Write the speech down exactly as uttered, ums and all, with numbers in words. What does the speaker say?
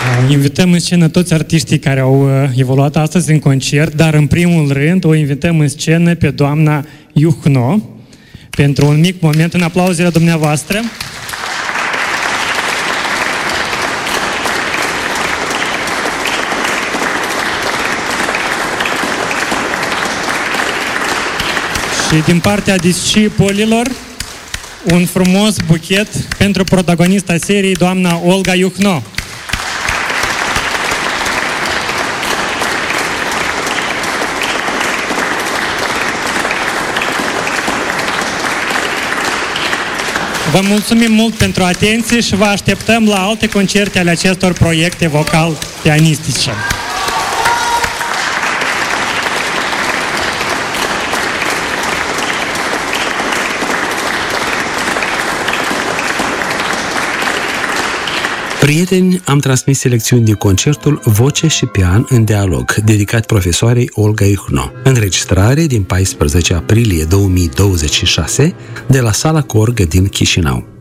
Invităm în scenă toți artiștii care au evoluat astăzi în concert, dar în primul rând o invităm în scenă pe doamna Iuhno pentru un mic moment în aplauzele dumneavoastră. Și din partea discipolilor, un frumos buchet pentru protagonista seriei, doamna Olga Iuhno. Vă mulțumim mult pentru atenție și vă așteptăm la alte concerte ale acestor proiecte vocal-pianistice. Prieteni, am transmis selecțiuni din concertul Voce și Pian în dialog, dedicat profesoarei Olga Iuhno. Înregistrare din paisprezece aprilie două mii douăzeci și șase de la Sala Corg din Chișinău.